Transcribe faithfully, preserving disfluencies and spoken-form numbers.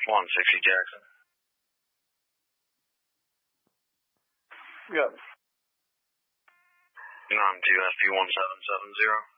one sixty Jackson. Yep. nine two S P one seven seven zero.